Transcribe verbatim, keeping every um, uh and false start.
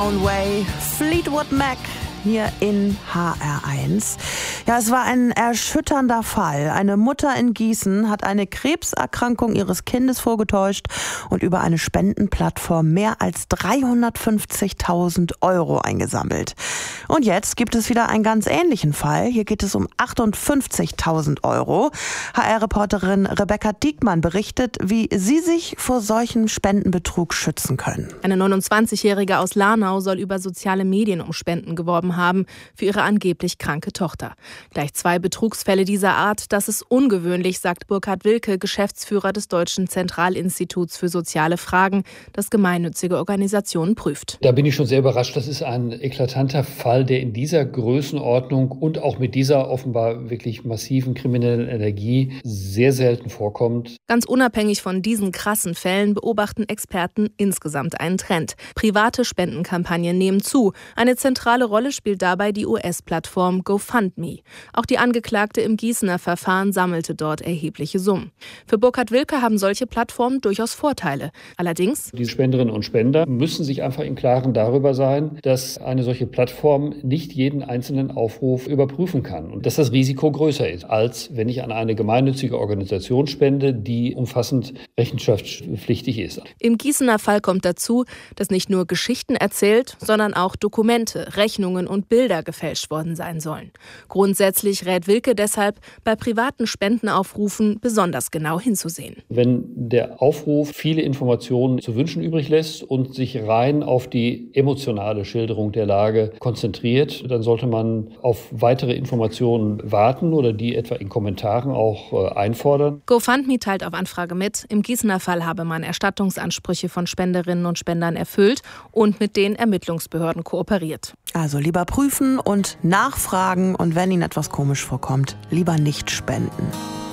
Own Way, Fleetwood Mac hier in H R eins. Ja, es war ein erschütternder Fall. Eine Mutter in Gießen hat eine Krebserkrankung ihres Kindes vorgetäuscht und über eine Spendenplattform mehr als dreihundertfünfzigtausend Euro eingesammelt. Und jetzt gibt es wieder einen ganz ähnlichen Fall. Hier geht es um achtundfünfzigtausend Euro. H R-Reporterin Rebecca Diekmann berichtet, wie sie sich vor solchem Spendenbetrug schützen können. Eine neunundzwanzigjährige aus Lahnau soll über soziale Medien um Spenden geworben haben für ihre angeblich kranke Tochter. Gleich zwei Betrugsfälle dieser Art, das ist ungewöhnlich, sagt Burkhard Wilke, Geschäftsführer des Deutschen Zentralinstituts für soziale Fragen, das gemeinnützige Organisationen prüft. Da bin ich schon sehr überrascht. Das ist ein eklatanter Fall, der in dieser Größenordnung und auch mit dieser offenbar wirklich massiven kriminellen Energie sehr selten vorkommt. Ganz unabhängig von diesen krassen Fällen beobachten Experten insgesamt einen Trend. Private Spendenkampagnen nehmen zu. Eine zentrale Rolle spielt dabei die U S-Plattform GoFundMe. Auch die Angeklagte im Gießener Verfahren sammelte dort erhebliche Summen. Für Burkhard Wilke haben solche Plattformen durchaus Vorteile. Allerdings: Die Spenderinnen und Spender müssen sich einfach im Klaren darüber sein, dass eine solche Plattform nicht jeden einzelnen Aufruf überprüfen kann und dass das Risiko größer ist, als wenn ich an eine gemeinnützige Organisation spende, die umfassend rechenschaftspflichtig ist. Im Gießener Fall kommt dazu, dass nicht nur Geschichten erzählt, sondern auch Dokumente, Rechnungen und Bilder gefälscht worden sein sollen. Grundsätzlich rät Wilke deshalb, bei privaten Spendenaufrufen besonders genau hinzusehen. Wenn der Aufruf viele Informationen zu wünschen übrig lässt und sich rein auf die emotionale Schilderung der Lage konzentriert, dann sollte man auf weitere Informationen warten oder die etwa in Kommentaren auch äh, einfordern. GoFundMe teilt auf Anfrage mit, im Gießener Fall habe man Erstattungsansprüche von Spenderinnen und Spendern erfüllt und mit den Ermittlungsbehörden kooperiert. Also lieber prüfen und nachfragen und wenn Ihnen etwas komisch vorkommt, lieber nicht spenden.